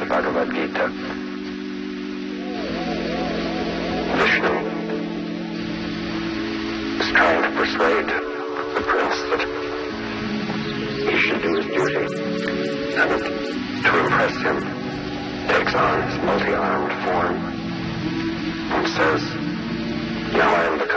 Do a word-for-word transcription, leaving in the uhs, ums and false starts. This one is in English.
Bhagavad Gita. Vishnu is trying to persuade the prince that he should do his duty, and that to impress him takes on his multi-armed form and says, "Now I am the